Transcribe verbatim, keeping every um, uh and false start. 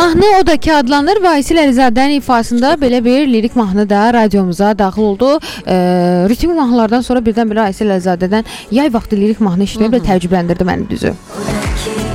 Mahnı o da ki adlanır və Aysel Əlizadənin ifasında belə bir lirik mahnı da radiomuza daxil oldu. E, ritmik mahnılardan sonra birdən-birə Aysel Əlizadədən yay vaxtı lirik mahnı işləyib və təəccübləndirdi məni düzü.